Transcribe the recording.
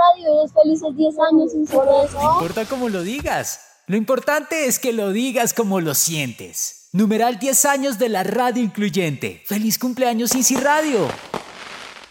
Radio, los felices 10 años sin ser eso. No importa cómo lo digas. Lo importante es que lo digas como lo sientes. Numeral 10 años de la radio incluyente. ¡Feliz cumpleaños, Easy Radio!